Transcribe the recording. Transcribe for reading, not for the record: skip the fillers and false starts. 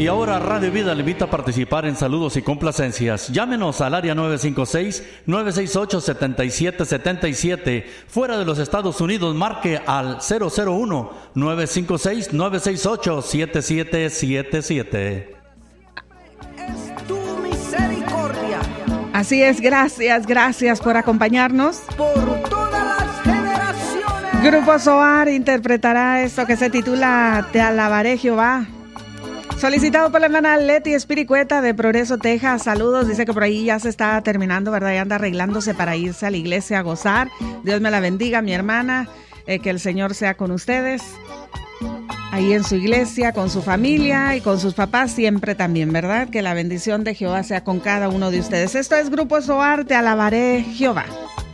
Y ahora Radio Vida le invita a participar en saludos y complacencias. Llámenos al área 956-968-7777. Fuera de los Estados Unidos, marque al 001-956-968-7777. Es tu misericordia. Así es, gracias por acompañarnos. Por todas las generaciones. Grupo Zoar interpretará esto que se titula Te alabaré, Jehová. Solicitado por la hermana Leti Espiricueta de Progreso, Texas. Saludos, dice que por ahí ya se está terminando, ¿verdad? Ya anda arreglándose para irse a la iglesia a gozar. Dios me la bendiga, mi hermana. Que el Señor sea con ustedes. Ahí en su iglesia, con su familia y con sus papás siempre también, ¿verdad? Que la bendición de Jehová sea con cada uno de ustedes. Esto es Grupo Zoar, Te alabaré, Jehová.